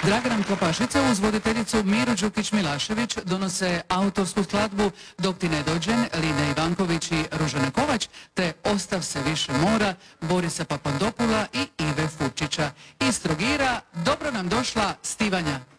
Draganom Klapašica uz voditeljicu Miru Đukić-Milašević donose autorsku skladbu Dok ti ne dođem, Line Ivanković i Ružane Kovač, te Ostav se više mora, Borisa Papandopula i Ive Fupčića. Iz Trogira dobro nam došla Stivanja.